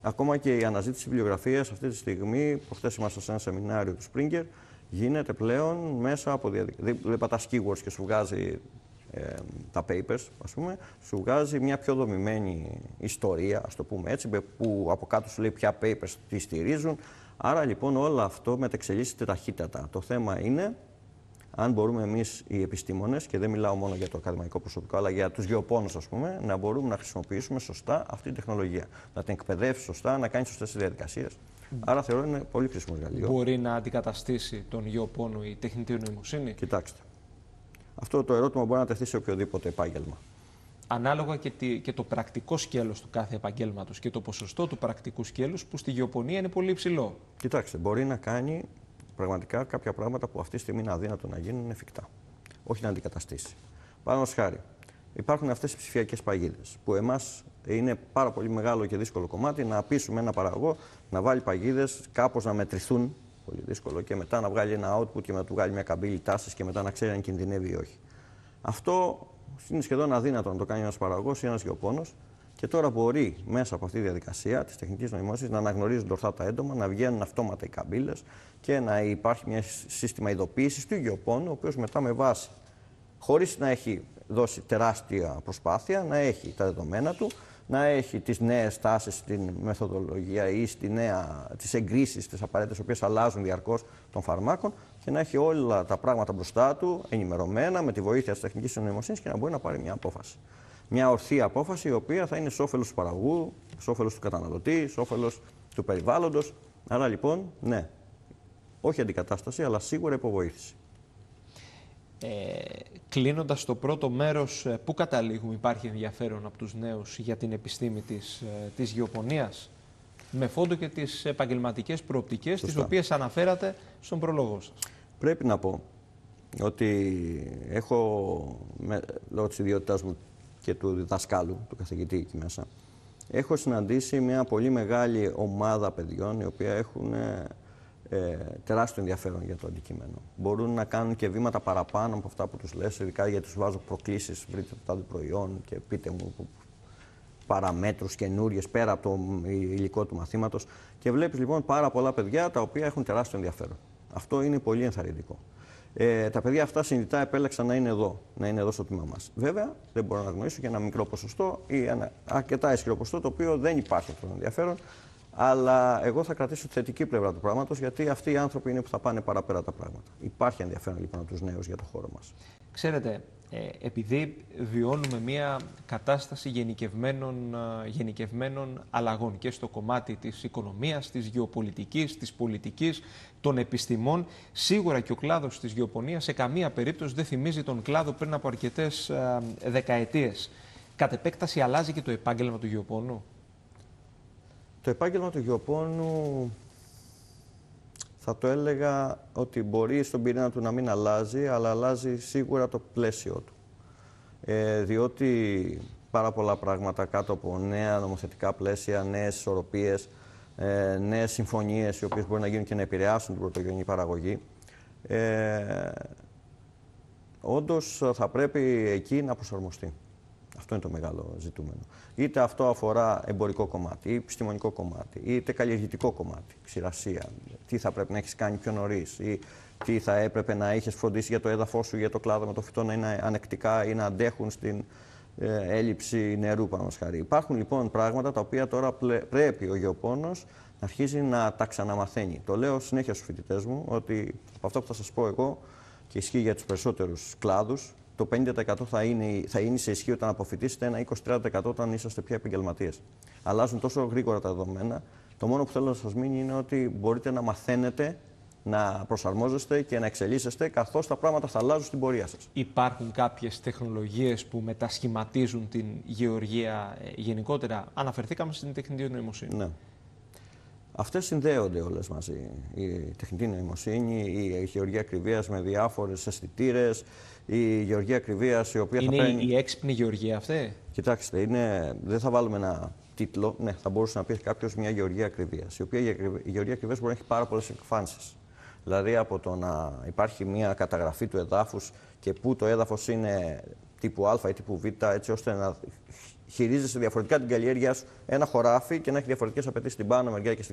Ακόμα και η αναζήτηση βιβλιογραφίας αυτή τη στιγμή, προχθές ήμασταν σε ένα σεμινάριο του Springer, γίνεται πλέον μέσα από δεν πατάς keywords και σου βγάζει τα papers, ας πούμε, σου βγάζει μια πιο δομημένη ιστορία, ας το πούμε έτσι, που από κάτω σου λέει ποια papers τι στηρίζουν. Άρα λοιπόν όλο αυτό μετεξελίσσεται ταχύτατα. Το θέμα είναι αν μπορούμε εμείς οι επιστήμονες, και δεν μιλάω μόνο για το ακαδημαϊκό προσωπικό, αλλά για τους γεωπόνους, ας πούμε, να μπορούμε να χρησιμοποιήσουμε σωστά αυτή την τεχνολογία. Να την εκπαιδεύσει σωστά, να κάνει σωστές διαδικασίες. Άρα θεωρώ είναι πολύ χρήσιμο εργαλείο. Μπορεί να αντικαταστήσει τον γεωπόνο η τεχνητή νοημοσύνη? Κοιτάξτε. Αυτό το ερώτημα μπορεί να τεθεί σε οποιοδήποτε επάγγελμα. Ανάλογα και το πρακτικό σκέλος του κάθε επαγγέλματος και το ποσοστό του πρακτικού σκέλους που στη γεωπονία είναι πολύ υψηλό. Κοιτάξτε, μπορεί να κάνει πραγματικά κάποια πράγματα που αυτή τη στιγμή είναι αδύνατο να γίνουν εφικτά. Όχι να αντικαταστήσει. Παραδείγματος χάρη, υπάρχουν αυτές οι ψηφιακές παγίδες που εμάς είναι πάρα πολύ μεγάλο και δύσκολο κομμάτι να πείσουμε ένα παραγωγό να βάλει παγίδες, κάπως να μετρηθούν. Πολύ δύσκολο, και μετά να βγάλει ένα output και να του βγάλει μια καμπύλη τάσης και μετά να ξέρει αν κινδυνεύει ή όχι. Αυτό είναι σχεδόν αδύνατο να το κάνει ένας παραγωγός ή ένας γεωπόνος, και τώρα μπορεί μέσα από αυτή τη διαδικασία της τεχνητής νοημοσύνης να αναγνωρίζουν ορθά τα έντομα, να βγαίνουν αυτόματα οι καμπύλες και να υπάρχει μια σύστημα ειδοποίησης του γεωπόνου, ο οποίος μετά με βάση, χωρίς να έχει δώσει τεράστια προσπάθεια, να έχει τα δεδομένα του, να έχει τις νέες τάσεις στην μεθοδολογία ή τις εγκρίσεις, τις απαραίτητες, οι οποίες αλλάζουν διαρκώς των φαρμάκων, και να έχει όλα τα πράγματα μπροστά του ενημερωμένα με τη βοήθεια της τεχνικής νοημοσύνης και να μπορεί να πάρει μια απόφαση. Μια ορθή απόφαση, η οποία θα είναι σε όφελος του παραγωγού, σε όφελος του καταναλωτή, σε όφελος του περιβάλλοντος. Άρα λοιπόν, ναι, όχι αντικατάσταση, αλλά σίγουρα υποβοήθηση. Κλείνοντας το πρώτο μέρος, πού καταλήγουμε? Υπάρχει ενδιαφέρον από τους νέους για την επιστήμη της γεωπονίας, με φόντο και τις επαγγελματικές προοπτικές, τις οποίες αναφέρατε στον πρόλογο σας? Πρέπει να πω ότι έχω, λόγω της ιδιότητάς μου και του διδασκάλου, του καθηγητή εκεί μέσα, έχω συναντήσει μια πολύ μεγάλη ομάδα παιδιών, οι οποία έχουν τεράστιο ενδιαφέρον για το αντικείμενο. Μπορούν να κάνουν και βήματα παραπάνω από αυτά που τους λες, ειδικά γιατί τους βάζω προκλήσεις, βρείτε το τάδε προϊόν και πείτε μου παραμέτρους καινούριες πέρα από το υλικό του μαθήματος. Και βλέπεις λοιπόν πάρα πολλά παιδιά τα οποία έχουν τεράστιο ενδιαφέρον. Αυτό είναι πολύ ενθαρρυντικό. Τα παιδιά αυτά συνειδητά επέλεξαν να είναι εδώ στο τμήμα μας. Βέβαια, δεν μπορώ να γνωρίσω και ένα μικρό ποσοστό ή ένα αρκετά ισχυρό ποσοστό, το οποίο δεν υπάρχει αυτό το ενδιαφέρον. Αλλά εγώ θα κρατήσω τη θετική πλευρά του πράγματος, γιατί αυτοί οι άνθρωποι είναι που θα πάνε παραπέρα τα πράγματα. Υπάρχει ενδιαφέρον λοιπόν από τους νέους για το χώρο μας. Ξέρετε, επειδή βιώνουμε μια κατάσταση γενικευμένων αλλαγών και στο κομμάτι της οικονομίας, της γεωπολιτικής, της πολιτικής, των επιστημών, σίγουρα και ο κλάδος της γεωπονίας σε καμία περίπτωση δεν θυμίζει τον κλάδο πριν από αρκετές δεκαετίες. Κατ' επέκταση αλλάζει και το επάγγελμα του γεωπόνου? Το επάγγελμα του γεωπόνου θα το έλεγα ότι μπορεί στον πυρήνα του να μην αλλάζει, αλλά αλλάζει σίγουρα το πλαίσιο του. Διότι πάρα πολλά πράγματα κάτω από νέα νομοθετικά πλαίσια, νέες ισορροπίες, νέες συμφωνίες, οι οποίες μπορεί να γίνουν και να επηρεάσουν την πρωτογενή παραγωγή, όντως θα πρέπει εκεί να προσαρμοστεί. Αυτό είναι το μεγάλο ζητούμενο. Είτε αυτό αφορά εμπορικό κομμάτι, ή επιστημονικό κομμάτι, είτε καλλιεργητικό κομμάτι, ξηρασία. Τι θα πρέπει να έχεις κάνει πιο νωρίς, ή τι θα έπρεπε να έχεις φροντίσει για το έδαφος σου, για το κλάδο με το φυτό να είναι ανεκτικά ή να αντέχουν στην έλλειψη νερού, παραδείγματος χάρη. Υπάρχουν λοιπόν πράγματα τα οποία τώρα πρέπει ο γεωπόνος να αρχίζει να τα ξαναμαθαίνει. Το λέω συνέχεια στους φοιτητές μου ότι από αυτό που θα σας πω εγώ, και ισχύει για τους περισσότερους κλάδους, το 50% θα είναι σε ισχύ όταν αποφοιτήσετε, ένα 20-30% όταν είσαστε πια επαγγελματίες. Αλλάζουν τόσο γρήγορα τα δεδομένα. Το μόνο που θέλω να σας μείνει είναι ότι μπορείτε να μαθαίνετε, να προσαρμόζεστε και να εξελίσσεστε, καθώς τα πράγματα θα αλλάζουν στην πορεία σας. Υπάρχουν κάποιες τεχνολογίες που μετασχηματίζουν την γεωργία γενικότερα? Αναφερθήκαμε στην τεχνητή νοημοσύνη. Ναι. Αυτές συνδέονται όλες μαζί. Η τεχνητή νοημοσύνη, η γεωργία ακριβίας με διάφορες αισθητήρες, η γεωργία ακριβίας η οποία είναι θα παίρνει... η έξυπνη γεωργία αυτή? Κοιτάξτε, δεν θα βάλουμε ένα τίτλο. Ναι, θα μπορούσε να πει κάποιος μια γεωργία ακριβίας, η οποία η γεωργία ακριβίας μπορεί να έχει πάρα πολλές εκφάνσεις. Δηλαδή από το να υπάρχει μια καταγραφή του εδάφους και πού το έδαφος είναι τύπου Α ή τύπου Β, έτσι ώστε να χειρίζεσαι διαφορετικά την καλλιέργειά σου ένα χωράφι και να έχει διαφορετικές απαιτήσεις στην πάνω μεριά και στην